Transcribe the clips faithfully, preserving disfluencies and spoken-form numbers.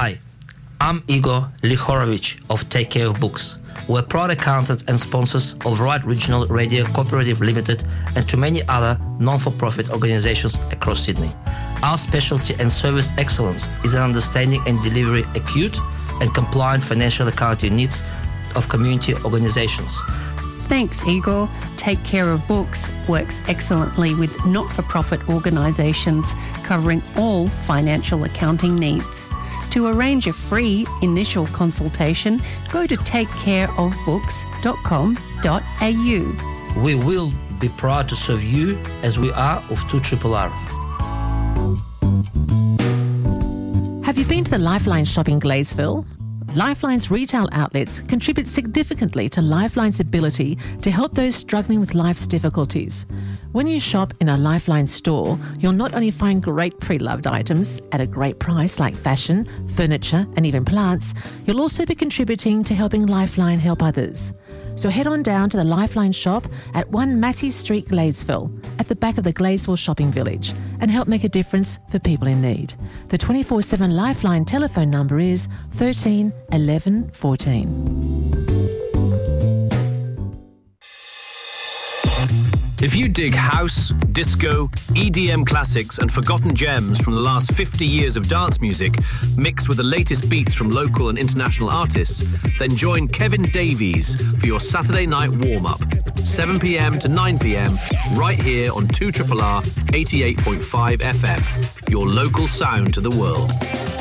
Hi, I'm Igor Lihorovich of Take Care of Books. We're proud accountants and sponsors of Right Regional Radio Cooperative Limited and to many other non-for-profit organizations across Sydney. Our specialty and service excellence is in understanding and delivering acute and compliant financial accounting needs of community organizations. Thanks, Igor. Take Care of Books works excellently with not-for-profit organisations covering all financial accounting needs. To arrange a free initial consultation, go to take care of books dot com dot a u. We will be proud to serve you as we are of two R R R. Have you been to the Lifeline shop in Gladesville? Lifeline's retail outlets contribute significantly to Lifeline's ability to help those struggling with life's difficulties. When you shop in a Lifeline store, you'll not only find great pre-loved items at a great price like fashion, furniture and even plants, you'll also be contributing to helping Lifeline help others. So head on down to the Lifeline shop at one Massey Street, Gladesville, at the back of the Gladesville Shopping Village, and help make a difference for people in need. The twenty-four seven Lifeline telephone number is thirteen eleven fourteen. If you dig house, disco, E D M classics and forgotten gems from the last fifty years of dance music, mixed with the latest beats from local and international artists, then join Kevin Davies for your Saturday night warm-up, seven p.m. to nine p.m, right here on two R R R eighty-eight point five F M, your local sound to the world.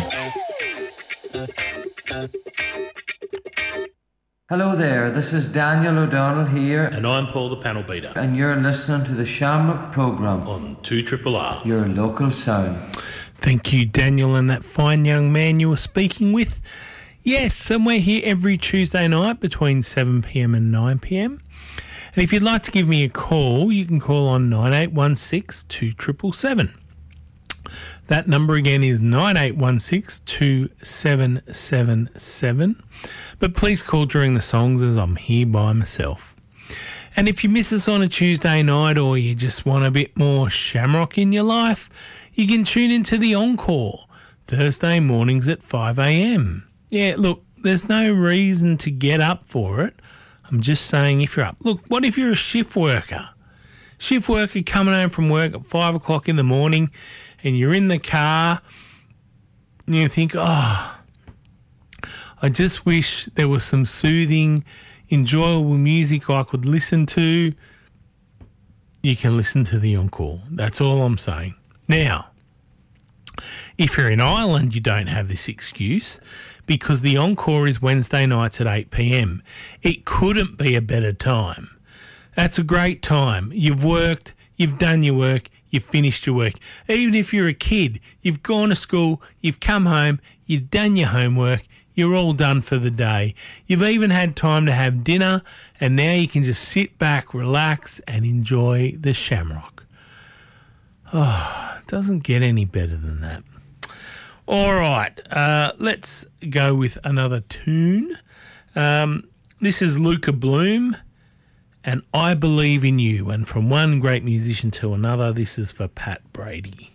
Hello there, this is Daniel O'Donnell here. And I'm Paul the Panel Beater. And you're listening to the Shamrock programme on two R R R, your local sound. Thank you, Daniel, and that fine young man you were speaking with. Yes, and we're here every Tuesday night between seven p.m. and nine p.m. And if you'd like to give me a call, you can call on nine eight one six, two seven seven seven. That number again is nine eight one six, two seven seven seven. But please call during the songs as I'm here by myself. And if you miss us on a Tuesday night or you just want a bit more shamrock in your life, you can tune into the Encore Thursday mornings at five a.m. Yeah, look, there's no reason to get up for it. I'm just saying if you're up. Look, what if you're a shift worker? Shift worker coming home from work at five o'clock in the morning and you're in the car and you think, oh, I just wish there was some soothing, enjoyable music I could listen to. You can listen to the Encore. That's all I'm saying. Now, if you're in Ireland, you don't have this excuse because the Encore is Wednesday nights at eight p.m. It couldn't be a better time. That's a great time. You've worked, you've done your work, you've finished your work. Even if you're a kid, you've gone to school, you've come home, you've done your homework, you're all done for the day. You've even had time to have dinner, and now you can just sit back, relax, and enjoy the Shamrock. Oh, it doesn't get any better than that. All right, uh, let's go with another tune. Um, this is Luca Bloom, and I Believe in You. And from one great musician to another, this is for Pat Brady.